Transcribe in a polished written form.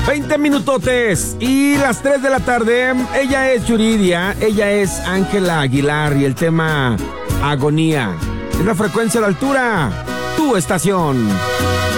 20 minutotes y las 3 de la tarde. Ella es Yuridia, ella es Ángela Aguilar y el tema Agonía. Es la frecuencia de la altura, tu estación.